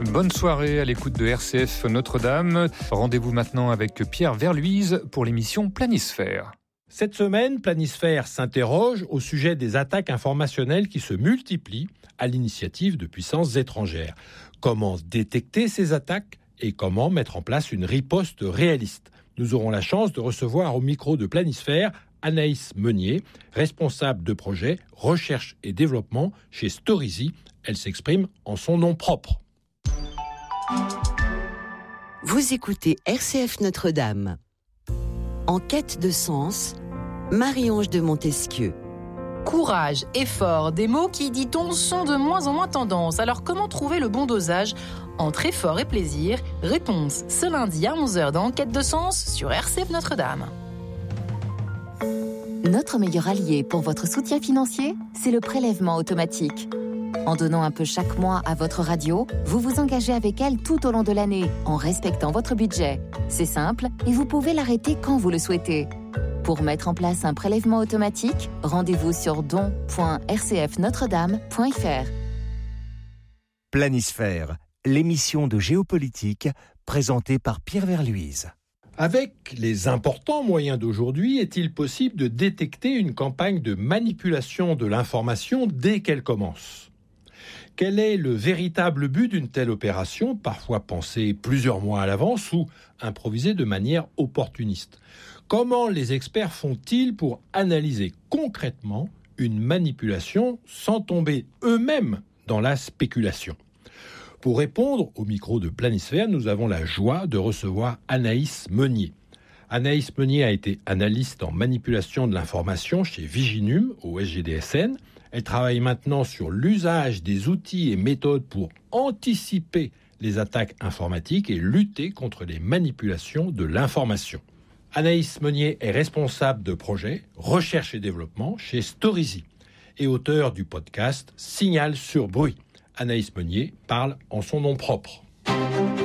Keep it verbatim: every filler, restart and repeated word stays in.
Bonne soirée à l'écoute de R C F Notre-Dame. Rendez-vous maintenant avec Pierre Verluise pour l'émission Planisphère. Cette semaine, Planisphère s'interroge au sujet des attaques informationnelles qui se multiplient à l'initiative de puissances étrangères. Comment détecter ces attaques et comment mettre en place une riposte réaliste? Nous aurons la chance de recevoir au micro de Planisphère Anaïs Meunier, responsable de projet recherche et développement chez Storyzy. Elle s'exprime en son nom propre. Vous écoutez R C F Notre-Dame. En quête de sens, Marie-Ange de Montesquieu. Courage, effort, des mots qui, dit-on, sont de moins en moins tendance. Alors comment trouver le bon dosage entre effort et plaisir? Réponse ce lundi à onze heures dans En quête de sens sur R C F Notre-Dame. Notre meilleur allié pour votre soutien financier, c'est le prélèvement automatique. En donnant un peu chaque mois à votre radio, vous vous engagez avec elle tout au long de l'année, en respectant votre budget. C'est simple et vous pouvez l'arrêter quand vous le souhaitez. Pour mettre en place un prélèvement automatique, rendez-vous sur don point r c f notre dame point f r. Planisphère, l'émission de géopolitique présentée par Pierre Verluise. Avec les importants moyens d'aujourd'hui, est-il possible de détecter une campagne de manipulation de l'information dès qu'elle commence ? Quel est le véritable but d'une telle opération, parfois pensée plusieurs mois à l'avance ou improvisée de manière opportuniste ? Comment les experts font-ils pour analyser concrètement une manipulation sans tomber eux-mêmes dans la spéculation ? Pour répondre au micro de Planisphère, nous avons la joie de recevoir Anaïs Meunier. Anaïs Meunier a été analyste en manipulation de l'information chez Viginum au S G D S N. Elle travaille maintenant sur l'usage des outils et méthodes pour anticiper les attaques informatiques et lutter contre les manipulations de l'information. Anaïs Meunier est responsable de projet recherche et développement chez Storyzy et auteure du podcast Signal sur bruit. Anaïs Meunier parle en son nom propre.